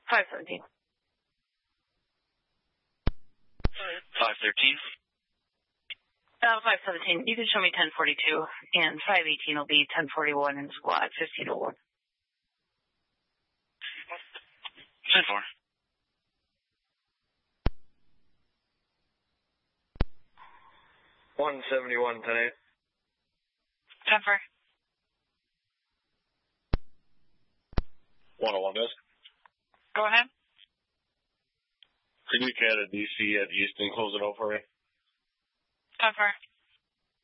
517. 513. 517. You can show me 1042, and 518 will be 1041 and squad 1501. 10-4. $171, 10-8. 10-4. 101, guys. Go ahead. Could you cat a DC at Easton close it out for me? 10-4.